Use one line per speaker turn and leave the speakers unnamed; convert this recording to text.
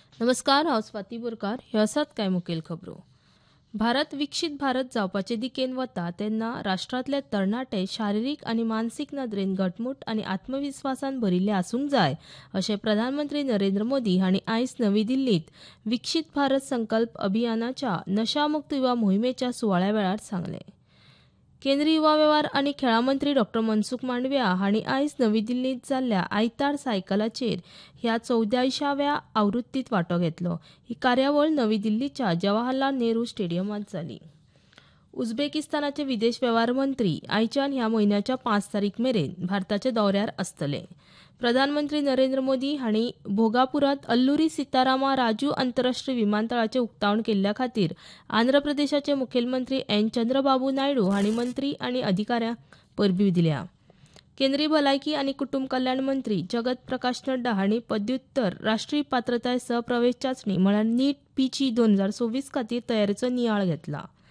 नमस्कार, हांव स्वाती बोरकार. ह्यो आसात कांय मुखेल खबरो. भारत विकसीत भारत जावपाचे दिकेन वता तेन्ना राष्ट्रांतले तरणाटे शारिरीक आनी मानसीक नदरेन घटमूट आनी आत्मविस्वासान भरिल्ले आसूंक जाय अशें प्रधानमंत्री नरेंद्र मोदी हांणी आयज नवी दिल्लींत विकसीत भारत संकल्प अभियानाच्या नशामुक्त युवा मोहिमेच्या सुवाळ्या वेळार सांगलें. केंद्रीय युवा वेव्हार आनी खेळां मंत्री डॉ. मनसुख मांडविया हांणी आयज नवी दिल्लींत जाल्ल्या आयतार सायकलाचेर ह्या 14व्या आवृत्तींत वांटो घेतलो. ही कार्यावळ नवी दिल्लीच्या जवाहरलाल नेहरू स्टेडियमांत जाली. उझबेकिस्तानाचे विदेश वेव्हार मंत्री आयच्यान ह्या म्हयन्याच्या 5 तारीख मेरेन भारताच्या दौऱ्यार आसतले. प्रधानमंत्री नरेंद्र मोदी हांणी भोगापुरांत अल्लुरी सीतारामा राजू आंतरराष्ट्रीय विमानतळाचें उक्तावण केल्ल्या खातीर आंध्र प्रदेशाचे मुखेलमंत्री एन. चंद्रबाबू नायडू हांणी मंत्री आनी अधिकाऱ्यांक परबीं दिल्या. केंद्रीय भलायकी आनी कुटुंब कल्याण मंत्री जगत प्रकाश नड्डा हांणी पदव्युत्तर राष्ट्रीय पात्रताय सह प्रवेश चांचणी म्हळ्यार नीट पीजी 2026 खातीर तयारेचो नियाळ घेतला.